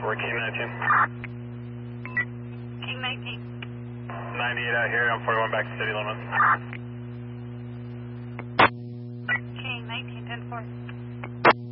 for King 19. King 19. 98 out here, I'm 41 back to city limits.